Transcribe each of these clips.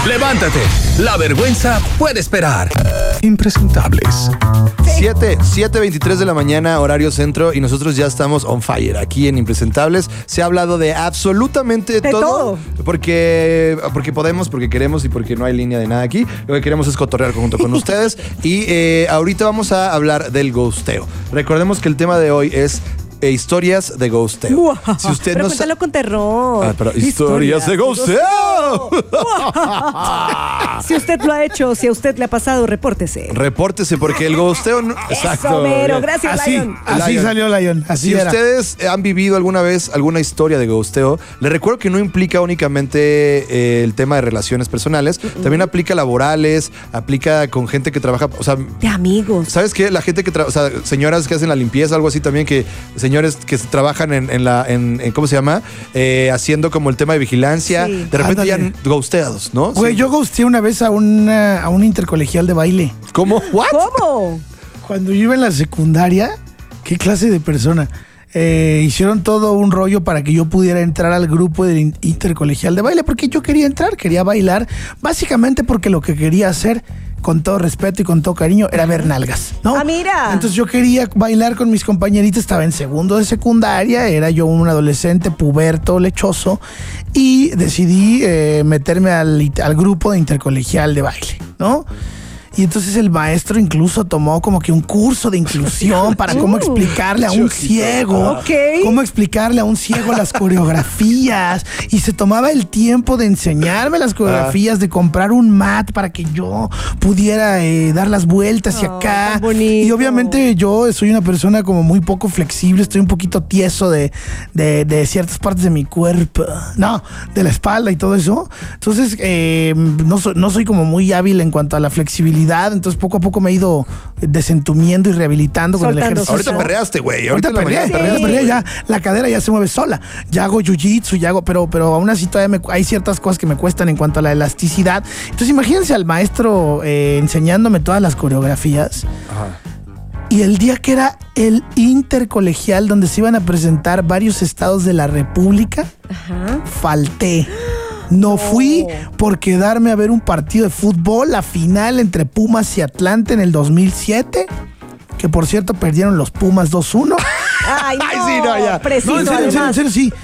Levántate, la vergüenza puede esperar. Impresentables. 7:23 de la mañana, horario centro, y nosotros ya estamos on fire aquí en Impresentables. Se ha hablado de absolutamente todo. Porque podemos, porque queremos y porque no hay línea de nada aquí. Lo que queremos es cotorrear junto con ustedes. Y ahorita vamos a hablar del ghosteo. Recordemos que el tema de hoy es historias de ghosteo. Si usted pero cuéntalo con terror. Pero historias de ghosteo. Si usted lo ha hecho, si a usted le ha pasado, repórtese. Repórtese, porque el ghosteo... Exacto. Mero. Gracias, Lion. Así salió Lion. Así si era. ustedes han vivido alguna vez alguna historia de ghosteo, les recuerdo que no implica únicamente el tema de relaciones personales, también aplica laborales, aplica con gente que trabaja, o sea... De amigos. ¿Sabes qué? La gente que trabaja, o sea, señoras que hacen la limpieza, algo así también, que señores que trabajan en ¿cómo se llama? Haciendo como el tema de vigilancia. Sí. De repente ya ghosteados, ¿no? Güey, sí. Yo ghosteé una vez a un intercolegial de baile. ¿Cómo? ¿What? ¿Cómo? Cuando yo iba en la secundaria, ¿qué clase de persona? Hicieron todo un rollo para que yo pudiera entrar al grupo del intercolegial de baile, porque yo quería entrar, quería bailar, básicamente porque lo que quería hacer, con todo respeto y con todo cariño, era ver nalgas, ¿no? ¡Ah, mira! Entonces yo quería bailar con mis compañeritas, estaba en segundo de secundaria, era yo un adolescente puberto, lechoso, y decidí meterme al grupo de intercolegial de baile, ¿no? Y entonces el maestro incluso tomó como que un curso de inclusión para cómo explicarle a un ciego, cómo explicarle a un ciego las coreografías, y se tomaba el tiempo de enseñarme las coreografías, de comprar un mat para que yo pudiera dar las vueltas hacia acá. Y obviamente yo soy una persona como muy poco flexible, estoy un poquito tieso de ciertas partes de mi cuerpo, de la espalda y todo eso. Entonces no soy como muy hábil en cuanto a la flexibilidad. Entonces poco a poco me he ido desentumiendo y rehabilitando con el ejercicio. Ahorita perreaste, güey. Ahorita perreé, ya la cadera ya se mueve sola. Ya hago jiu-jitsu, pero aún así todavía hay ciertas cosas que me cuestan en cuanto a la elasticidad. Entonces imagínense al maestro enseñándome todas las coreografías. Ajá. Y el día que era el intercolegial donde se iban a presentar varios estados de la República, falté. No fui por quedarme a ver un partido de fútbol, la final entre Pumas y Atlante en el 2007, que por cierto perdieron los Pumas 2-1. Ay, no, sí, no, ya. Preciso, en serio, sí.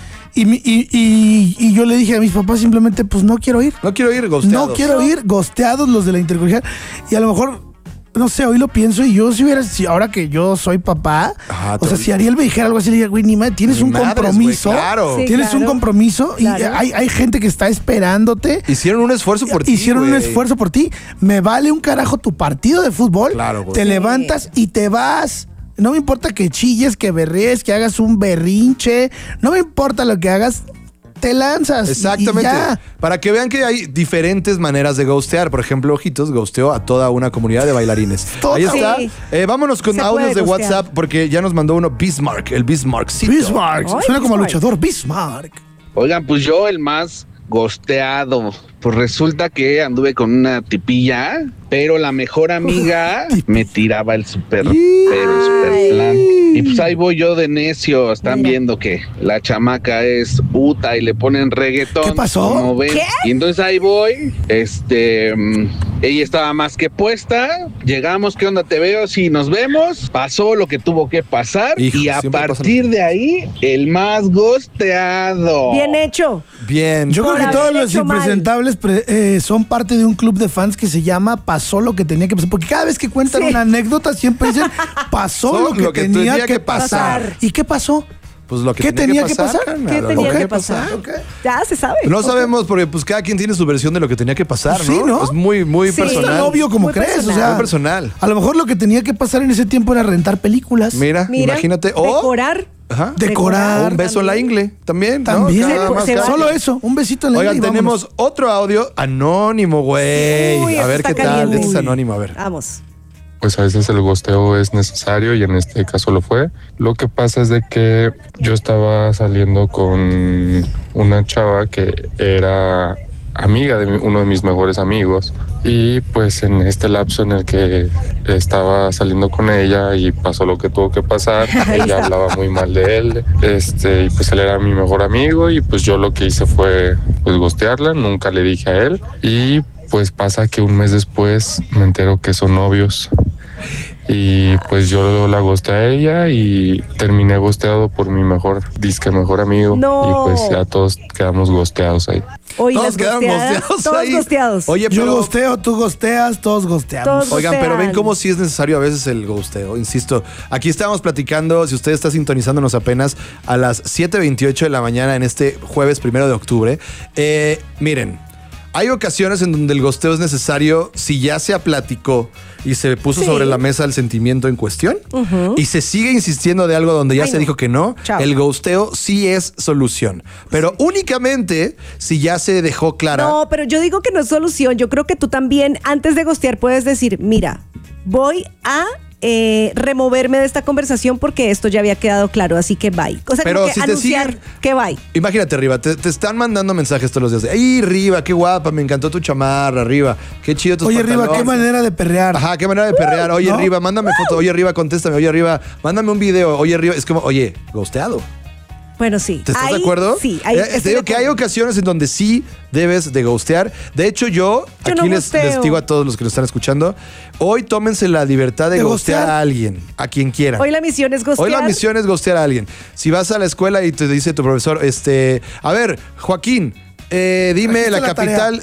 Y yo le dije a mis papás simplemente, pues no quiero ir. No quiero ir ghosteados. No quiero ir ghosteados los de la intercolegial. Y a lo mejor... No sé, hoy lo pienso, y yo si ahora que yo soy papá, o sea, si Ariel me dijera algo así, le diría, güey, ni madre, tienes un compromiso. Güey, claro. Sí, tienes un compromiso, claro. Y hay gente que está esperándote. Hicieron un esfuerzo por ti. Un esfuerzo por ti. Me vale un carajo tu partido de fútbol. Claro, güey. Te levantas y te vas. No me importa que chilles, que berrees, que hagas un berrinche. No me importa lo que hagas. Te lanzas. Exactamente. Para que vean que hay diferentes maneras de ghostear. Por ejemplo, Ojitos ghosteó a toda una comunidad de bailarines. Ahí está. Sí. Vámonos con audios de WhatsApp, porque ya nos mandó uno Bismarck, el Bismarckcito. Bismarck. Suena como luchador. Bismarck. Oigan, pues yo el más ghosteado. Pues resulta que anduve con una tipilla, pero la mejor amiga me tiraba el super plan. Y pues ahí voy yo de necio. Están viendo que la chamaca es Uta y le ponen reggaetón. ¿Qué pasó? Como ven. ¿Qué? Y entonces ahí voy. Ella estaba más que puesta. Llegamos, ¿qué onda? Te veo, sí, nos vemos. Pasó lo que tuvo que pasar. Y a partir de ahí, el más ghosteado. Bien hecho. Bien. Yo creo que todos los impresentables son parte de un club de fans que se llama Pasó lo que tenía que pasar. Porque cada vez que cuentan una anécdota siempre dicen pasó lo que tenía que pasar. ¿Y qué pasó? Pues lo que tenía que pasar. ¿Qué tenía que pasar? Okay. Ya se sabe. No sabemos, porque pues cada quien tiene su versión de lo que tenía que pasar, ¿no? Sí, ¿no? Es muy personal. No es tan obvio como crees, personal. o sea. Muy personal. A lo mejor lo que tenía que pasar en ese tiempo era rentar películas. Mira, imagínate. O decorar. Ajá. Decorar. Un beso en la ingle. También. También. ¿no? Solo eso. Un besito en la ingle. Oigan, tenemos otro audio anónimo, güey. A ver qué tal. Este es anónimo, a ver. Vamos. Pues a veces el ghosteo es necesario y en este caso lo fue. Lo que pasa es de que yo estaba saliendo con una chava que era amiga de uno de mis mejores amigos. Y pues en este lapso en el que estaba saliendo con ella y pasó lo que tuvo que pasar, ella hablaba muy mal de él, y pues él era mi mejor amigo y pues yo lo que hice fue pues ghostearla, nunca le dije a él y pues pasa que un mes después me entero que son novios. Y pues yo la ghosteé a ella y terminé ghosteado por mi mejor amigo. No. Y pues ya todos quedamos ghosteados ahí. Hoy Todos las quedaron ghosteadas, ghosteados todos ahí. ghosteados. Oye, Yo pero... ghosteo, tú ghosteas, todos ghosteamos. Todos Oigan, pero ven ghostean. cómo sí es necesario a veces el ghosteo, insisto. Aquí estábamos platicando, si usted está sintonizándonos apenas a las 7:28 de la mañana en este jueves 1 de octubre. Miren, hay ocasiones en donde el ghosteo es necesario si ya se platicó y se puso Sí. sobre la mesa el sentimiento en cuestión y se sigue insistiendo de algo donde ya Ay, se no. dijo que no. Chao. El ghosteo sí es solución, pero únicamente si ya se dejó clara. No, pero yo digo que no es solución. Yo creo que tú también, antes de ghostear, puedes decir, mira, voy a removerme de esta conversación porque esto ya había quedado claro, así que bye. O sea, Pero como que si te anunciar siguen- que bye. Imagínate, Riva, te están mandando mensajes todos los días de, ¡ay, Riva, qué guapa! Me encantó tu chamarra, Riva. Qué chido tus Oye, Riva, qué pantalones". manera de perrear. Ajá, qué manera de perrear. Oye, ¿no? Riva, mándame foto. Oye, Riva, contéstame. Oye, Riva, mándame un video. Oye, Riva, es como, oye, ghosteado. Bueno, sí. ¿Te estás Ahí, de acuerdo? Sí. Ahí Te estoy digo de que hay acuerdo. ocasiones en donde sí debes de ghostear. De hecho, yo Yo aquí no les ghosteo. digo a todos los que nos están escuchando, hoy tómense la libertad de ¿De ghostear ghostear? a alguien, a quien quieran. Hoy la misión es ghostear. Hoy la misión es ghostear a alguien. Si vas a la escuela y te dice tu profesor, a ver, Joaquín, dime Trajiste la la capital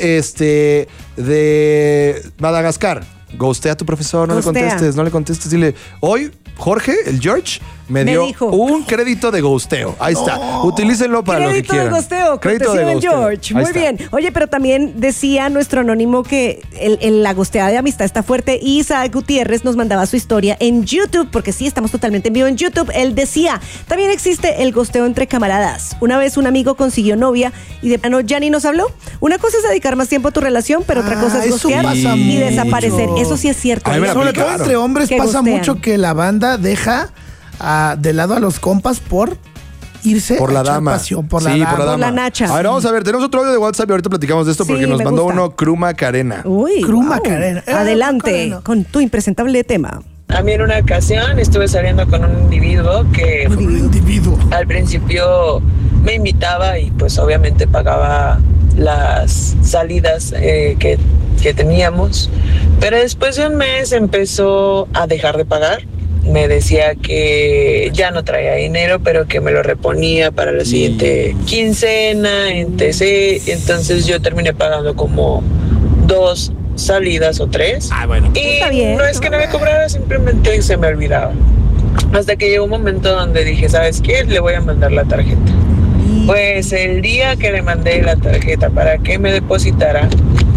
de Madagascar. Ghostea a tu profesor, no Ghostea. le contestes, dile, hoy Jorge, el George, me Me dio dijo. un crédito de ghosteo. Ahí está. Utilícenlo para lo que Crédito quieran. de gosteo, Crédito cortesía de ghosteo. George. Ahí Muy está. bien. Oye, pero también decía nuestro anónimo que la gosteada de amistad está fuerte. Y Isaac Gutiérrez nos mandaba su historia en YouTube, porque sí, estamos totalmente en vivo en YouTube. Él decía, también existe el gosteo entre camaradas. Una vez un amigo consiguió novia y de plano ya ni nos habló. Una cosa es dedicar más tiempo a tu relación, pero otra cosa es eso gostear pasa y mucho. desaparecer. Eso sí es cierto. A mí me la Sobre todo aplicaron. entre hombres Que pasa ghostean. mucho que la banda deja de lado a los compas por irse Por a la echar dama. pasión, por Sí, la dama. por la dama. la nacha. A ver, vamos a ver, tenemos otro audio de WhatsApp y ahorita platicamos de esto Sí, porque nos me mandó gusta. uno Kruma Carena. Uy, Kruma wow. Karen. Adelante Karen. con tu impresentable tema. A mí en una ocasión estuve saliendo con un individuo que Un individuo. al principio me invitaba y pues obviamente pagaba las salidas que teníamos, pero después de un mes empezó a dejar de pagar. Me decía que ya no traía dinero, pero que me lo reponía para la siguiente quincena, etc. Entonces yo terminé pagando como 2 salidas o 3. Ah, bueno. Y Está bien. no es que no me cobrara, simplemente se me olvidaba. Hasta que llegó un momento donde dije, ¿sabes qué? Le voy a mandar la tarjeta. Pues el día que le mandé la tarjeta para que me depositara,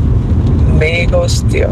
me ghosteó.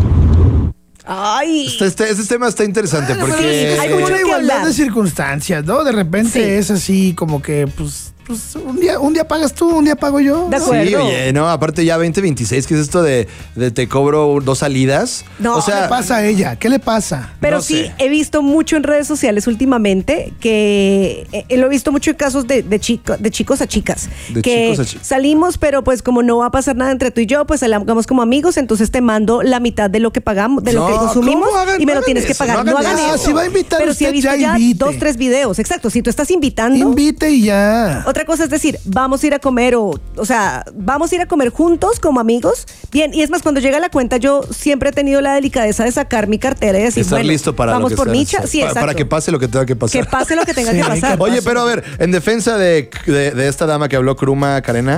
Ay. Este tema está interesante Bueno, porque... pero hay es mucho una que igualdad hablar. de circunstancias, ¿no? De repente Sí. es así como que, pues un día pagas tú, un día pago yo. De ¿no? acuerdo. Sí, oye, no, aparte ya 2026, ¿qué es esto de te cobro 2 salidas? No, o ¿Qué le sea, pasa a ella? ¿Qué le pasa? Pero No sí, sé. he visto mucho en redes sociales últimamente que lo he visto mucho en casos de chicos a chicas. De que chicos a chicas. salimos, pero pues como no va a pasar nada entre tú y yo, pues salgamos como amigos, entonces te mando la mitad de lo que pagamos, de lo No, que consumimos ¿cómo hagan? y me No lo tienes hagan que eso, pagar. no No hagan hagan eso. eso. Si va a invitar pero usted, sí he visto ya ya invite. 2, 3 videos. Exacto, si tú estás invitando. Invite y ya. Otra cosa es decir, vamos a ir a comer o sea, vamos a ir a comer juntos como amigos. Bien, y es más, cuando llega la cuenta, yo siempre he tenido la delicadeza de sacar mi cartera y decir, estar bueno, listo para vamos lo que por sea Micha. necesario. Sí, exacto. Para que pase lo que tenga que pasar. Que pase lo que tenga Sí, que hay que pasar. Oye, pero a ver, en defensa de esta dama que habló, Kruma Carena,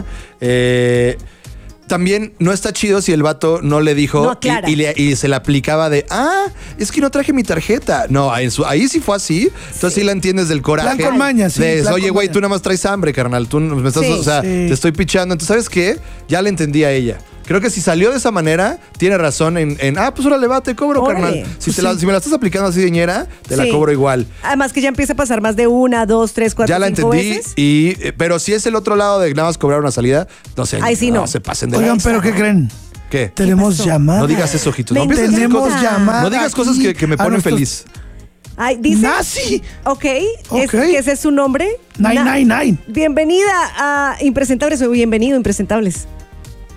también no está chido si el vato no le dijo No aclara. y se le aplicaba de, es que no traje mi tarjeta. No, ahí sí fue así. Entonces sí la entiendes del coraje. Plan con maña, sí, De, plan oye, con güey, maña. tú nada más traes hambre, carnal. Tú me estás, Sí. o sea, Sí. te estoy pichando. Entonces, ¿sabes qué? Ya le entendí a ella. Creo que si salió de esa manera, tiene razón en pues órale, va, te cobro, Órale. carnal. Si me la estás aplicando así de ñera, te la Sí. cobro igual. Además que ya empieza a pasar más de 1, 2, 3, 4, Ya la 5 entendí, veces. pero si es el otro lado de nada más cobrar una salida, no sé. Ay, sí, no. se pasen de Oigan, lanza. pero ¿qué creen? ¿Qué? Tenemos pasó? llamada. No digas eso, ojitos. Me No empieces a decir Tenemos cosas- llamada. No digas cosas aquí que me a ponen nuestros- feliz. Ay, dice. Nazi. Ok. Ok. Que ese es su nombre. 999. Bienvenida a Impresentables o bienvenido a Impresentables.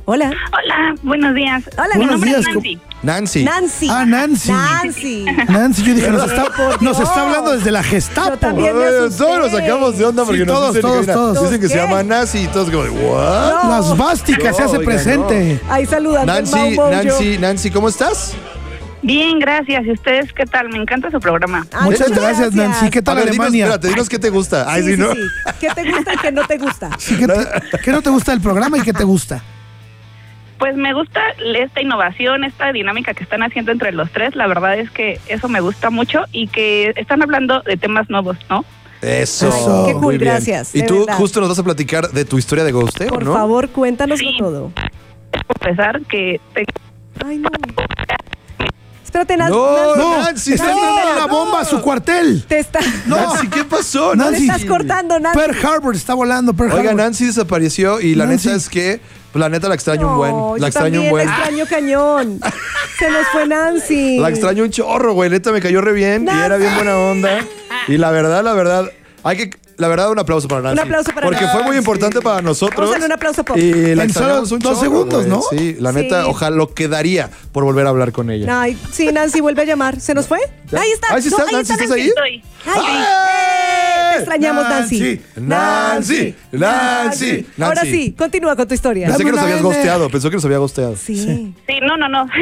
Hola. Hola, buenos días. Hola, mi buenos nombre días. es Nancy. Nancy. Nancy. Nancy, yo dije, nos está hablando desde la Gestapo. Yo también me asusté. Todos nos sacamos de onda porque Sí, nos dicen, todos. dicen que se ¿Qué? llama Nancy y todos como, ¿what? No. Las vásticas se hace Oiga, presente. Ahí saludando al Mau Mojo. Nancy, ¿cómo estás? Bien, gracias. ¿Y ustedes qué tal? Me encanta su programa. Ay, Muchas gracias, Nancy. ¿Qué tal A ver, Alemania? dinos qué te gusta. Ay, Sí, sí, ¿no? sí. ¿Qué te gusta y qué no te gusta? Sí, ¿qué no te gusta del programa y qué te gusta? Pues me gusta esta innovación, esta dinámica que están haciendo entre los tres. La verdad es que eso me gusta mucho y que están hablando de temas nuevos, ¿no? Eso. Qué cool, muy bien. gracias, Y de tú verdad. justo nos vas a platicar de tu historia de ghosteo, Por ¿no? favor, cuéntanoslo Sí. todo. Confesar que Ay, no. Espérate, Nancy. No, Nancy, está no, entrando una no. bomba a su cuartel. Te está... Nancy, ¿qué pasó? No le Nancy. estás cortando, Nancy. Pearl Harbor está volando, Pearl Oiga, Harbor. Nancy desapareció y la Nancy. neta es que, pues, la neta la extraño un buen. No, La yo extraño también un buen. la extraño cañón. Se nos fue Nancy. La extraño un chorro, güey. Neta me cayó re bien y era bien buena onda. Y la verdad, un aplauso para Nancy. Un aplauso para Porque Nancy. fue muy importante para nosotros. Vamos a darle un aplauso pop. Y la En solo extrañamos un 2 chorro, segundos, güey. ¿no? Sí, la neta, Sí. ojalá lo quedaría por volver a hablar con ella. Ay, sí, Nancy, vuelve a llamar. ¿Se nos fue? Ya. Ahí está. Ahí sí No, estás, Nancy, ¿estás ahí? estoy. Ay, te extrañamos, Nancy. Nancy. Ahora sí, continúa con tu historia. Pensé que nos Dame habías una N. ghosteado. Pensó que nos había ghosteado. Sí. Sí, no.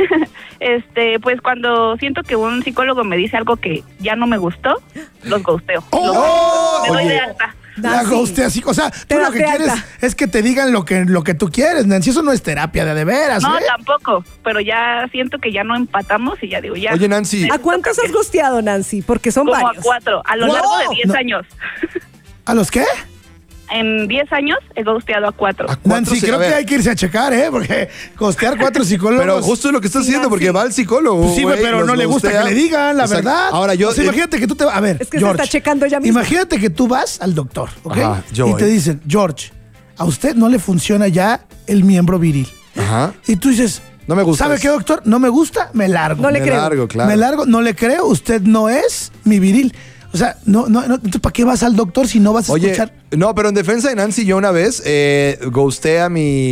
Pues cuando siento que un psicólogo me dice algo que ya no me gustó, los ghosteo. ¡Oh! Me doy Oye. de alta. La Nancy. ghostea así. O sea, tú Te lo das que de quieres alta. es que te digan lo que tú quieres, Nancy. Eso no es terapia de veras, No, ¿eh? tampoco, pero ya siento que ya no empatamos y ya digo, ya. Oye, Nancy. ¿A cuántos has gusteado, Nancy? Porque son Como varios. a 4, a lo largo de 10 No. años. ¿A los qué? En 10 años he ghosteado a 4. ¿A cuántos Nancy, se- creo a ver, que hay que irse a checar, ¿eh? Porque costear 4 psicólogos. Pero justo es lo que estás Sí, haciendo, porque Nancy. va al psicólogo. Pues sí, güey, pero los no le gusta ghostea. que le digan, la Exacto. verdad. Ahora yo. O sea, imagínate que tú te. A ver, Es que George, se está checando ella misma. Imagínate que tú vas al doctor, ¿ok? Ajá, yo y voy. te dicen, George, a usted no le funciona ya el miembro viril. Ajá. Y tú dices, No me gusta ¿sabe eso. qué, doctor? No me gusta, me largo. No le Me creo. largo, claro. Me largo, no le creo, usted no es mi viril. O sea, no, entonces, ¿para qué vas al doctor si no vas a Oye, escuchar? no, pero en defensa de Nancy, yo una vez ghosté a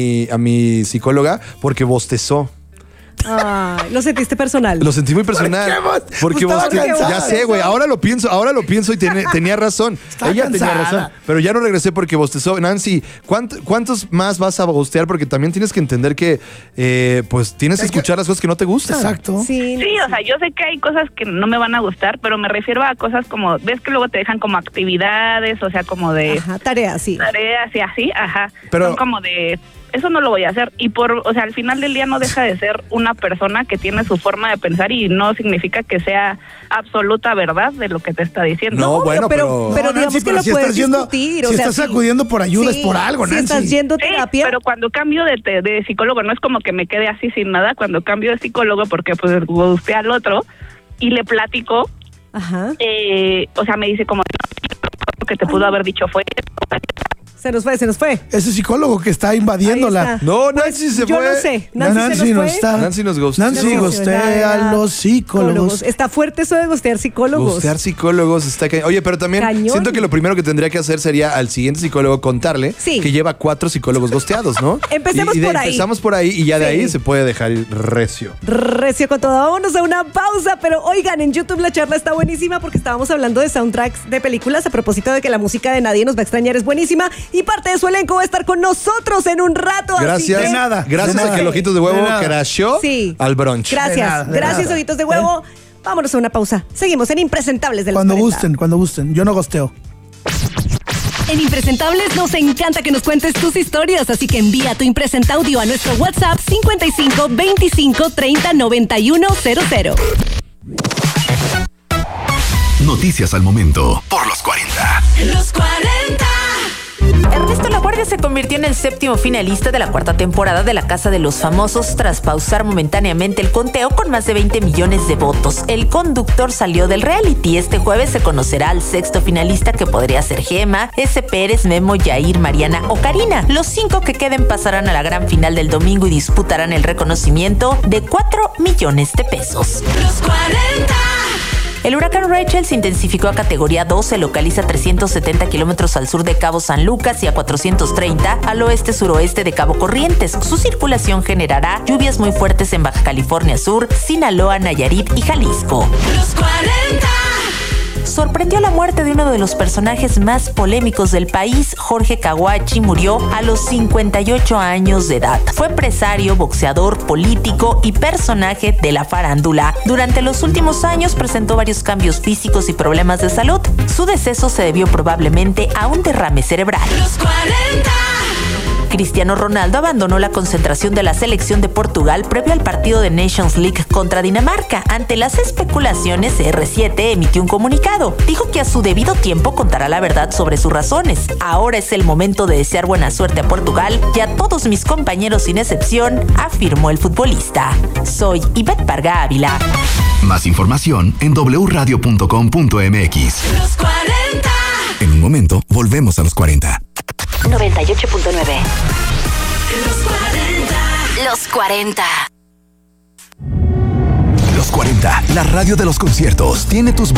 mi psicóloga porque bostezó. Ay, lo sentiste personal. Lo sentí muy personal. ¿Por qué vos? Porque Estaba cansada. ya sé, güey. Ahora lo pienso y tenía razón. Estaba Ella tenía cansada. razón. Pero ya no regresé porque bostezó. Nancy, ¿cuántos más vas a ghostear? Porque también tienes que entender que pues tienes que escuchar las cosas que no te gustan. Exacto. Sí, Sí, o sea, yo sé que hay cosas que no me van a gustar, pero me refiero a cosas como, ves que luego te dejan como actividades, o sea, como de Ajá, tarea, sí. tareas y así, ajá. Pero- Son como de, eso no lo voy a hacer. Y o sea, al final del día no deja de ser una persona que tiene su forma de pensar y no significa que sea absoluta verdad de lo que te está diciendo. No, Obvio, bueno, pero- pero No, digamos Nancy, que pero lo si puedes estás yendo- discutir. si o sea, estás sí. acudiendo por ayuda, es por algo, Si Nancy. estás yendo a Sí, terapia. pero cuando cambio de psicólogo, no es como que me quede así sin nada, cuando cambio de psicólogo, porque pues gusté al otro y le platico, Ajá. o sea, me dice como, lo que te pudo haber dicho fue... Se nos fue. Ese psicólogo que está invadiéndola. Ahí está. No, Nancy se Yo fue. no sé. Nancy Nancy se nos no fue. está. Nancy nos ghosteó. Nancy Nos gostea a los psicólogos. Está fuerte eso de gostear psicólogos. Ghostear psicólogos está cañón. Oye, pero también Cañón. siento que lo primero que tendría que hacer sería al siguiente psicólogo contarle Sí. que lleva 4 psicólogos gosteados, ¿no? Empecemos Y por ahí. Empezamos por ahí y ya de Sí. ahí se puede dejar ir recio. Recio con todo. Vámonos a una pausa, pero oigan, en YouTube la charla está buenísima porque estábamos hablando de soundtracks de películas a propósito de que la música de Nadie nos va a extrañar es buenísima y parte de su elenco va a estar con nosotros en un rato. así Gracias. que- De nada, Gracias de a nada. que el Ojitos de Huevo De nada. crasheó Sí. al brunch. Gracias, De nada, de gracias, nada. Ojitos de Huevo. Vámonos a una pausa. Seguimos en Impresentables del Cuando gusten. Yo no gosteo. En Impresentables nos encanta que nos cuentes tus historias, así que envía tu impresenta audio a nuestro WhatsApp 55 25 30 91 00. Noticias al momento por los 40. Los 40. Ernesto Laguardia se convirtió en el 7º finalista de la 4ª temporada de La Casa de los Famosos tras pausar momentáneamente el conteo con más de 20 millones de votos. El conductor salió del reality. Este jueves se conocerá al 6º finalista, que podría ser Gema, S. Pérez, Memo, Yair, Mariana o Karina. Los 5 que queden pasarán a la gran final del domingo y disputarán el reconocimiento de 4 millones de pesos. Los 40. El huracán Rachel se intensificó a categoría 2, se localiza a 370 kilómetros al sur de Cabo San Lucas y a 430 al oeste-suroeste de Cabo Corrientes. Su circulación generará lluvias muy fuertes en Baja California Sur, Sinaloa, Nayarit y Jalisco. Los 40. Sorprendió la muerte de uno de los personajes más polémicos del país. Jorge Caguachi murió a los 58 años de edad. Fue empresario, boxeador, político y personaje de la farándula. Durante los últimos años presentó varios cambios físicos y problemas de salud. Su deceso se debió probablemente a un derrame cerebral. Los 40. Cristiano Ronaldo abandonó la concentración de la selección de Portugal previo al partido de Nations League contra Dinamarca. Ante las especulaciones, CR7 emitió un comunicado. Dijo que a su debido tiempo contará la verdad sobre sus razones. Ahora es el momento de desear buena suerte a Portugal y a todos mis compañeros sin excepción, afirmó el futbolista. Soy Ivette Parga Ávila. Más información en wradio.com.mx. Los 40. En un momento, volvemos a los 40. 98.9. Los 40. Los 40. Los 40, la radio de los conciertos, tiene tus boletos